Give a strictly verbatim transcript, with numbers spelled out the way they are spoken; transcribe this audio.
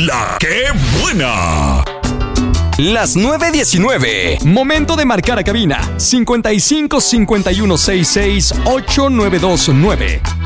La que buena. Las nueve diecinueve. Momento de marcar a cabina. cincuenta y cinco cincuenta y uno sesenta y seis ochenta y nueve veintinueve.